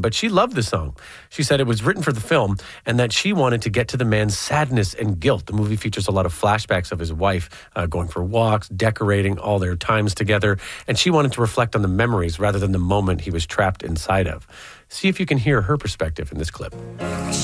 but she loved the song. She said it was written for the film and that she wanted to get to the man's sadness and guilt. The movie features a lot of flashbacks of his wife going for walks, decorating, all their times together, and she wanted to reflect on the memories rather than the moment he was trapped inside of. See if you can hear her perspective in this clip.